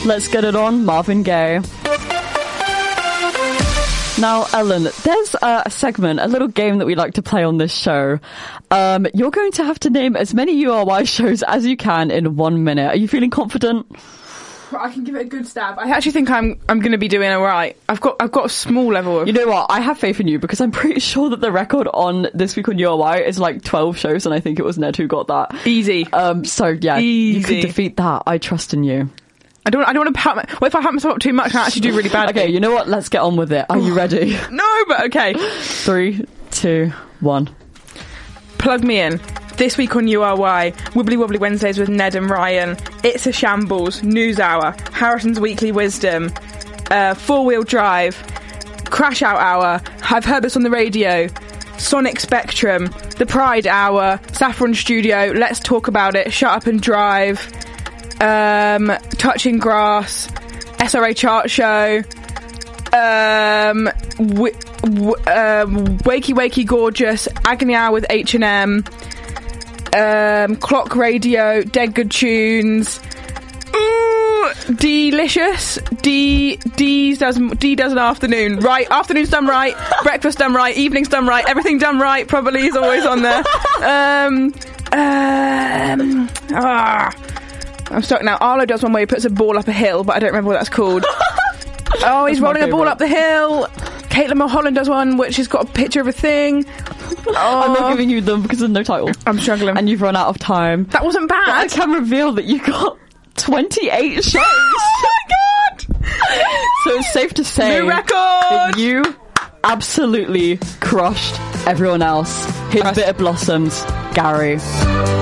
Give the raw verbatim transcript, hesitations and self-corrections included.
Let's Get It On, Marvin Gaye. Now, Ellen, there's uh, a segment, a little game that we like to play on this show. Um, you're going to have to name as many U R Y shows as you can in one minute. Are you feeling confident? I can give it a good stab. I actually think I'm I'm going to be doing all right. I've got I've got a small level of... You know what? I have faith in you because I'm pretty sure that the record on This Week on U R Y is like twelve shows, and I think it was Ned who got that. Easy. Um, so yeah, Easy. You can defeat that. I trust in you. I don't. I don't want to pat. My, well, if I pat myself up too much, I actually do really bad. Okay, you know what? Let's get on with it. Are you ready? No, but okay. Three, two, one. Plug me in. This week on U R Y, Wibbly Wobbly Wednesdays with Ned and Ryan. It's a Shambles, News Hour, Harrison's Weekly Wisdom, uh, Four Wheel Drive, Crash Out Hour. I've heard this on the radio. Sonic Spectrum, The Pride Hour, Saffron Studio. Let's talk about it. Shut Up and Drive. Um, Touching Grass, S R A Chart Show, um, w- w- um, Wakey Wakey Gorgeous, Agony Hour with H and M, um, Clock Radio, Dead Good Tunes, ooh, Delicious, D, D's does, D does an afternoon, right, afternoon's done right, breakfast done right, evening's done right, everything done right, probably is always on there, um, um, ah, I'm stuck now. Arlo does one where he puts a ball up a hill, but I don't remember what that's called. Oh, he's rolling a ball up the hill. Caitlin Mulholland does one which has got a picture of a thing. Oh. I'm not giving you them because there's no title. I'm struggling. And you've run out of time. That wasn't bad. But I can reveal that you got twenty-eight shows. Oh my god! So it's safe to say new record! that you absolutely crushed everyone else. Here's Bitter Blossoms, Gary.